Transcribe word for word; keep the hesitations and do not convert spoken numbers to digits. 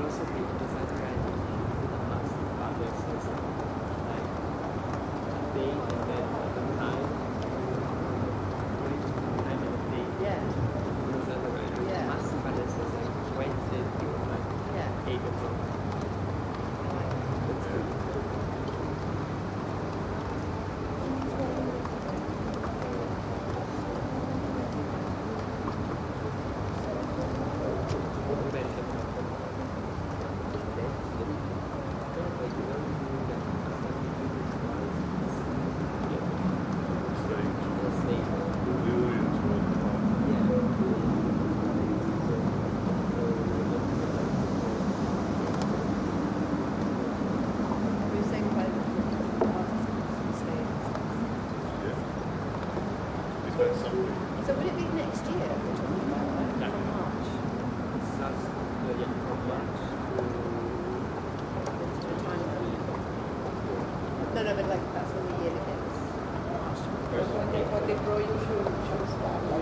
philosophy besides gratitude the past about the exercise. Like a day and then the time, time and the day. Yeah. Yeah. Must pada selesai Wednesday till like Yeah. eight o'clock. That's good. We're saying about the participants staying. Is that something? So would it be next year we're talking about, right? No. From March? Starts the yeah, from March to To the time that- No, no, but like that's when the year begins. March. When they, when they grow your shoes, shoes back.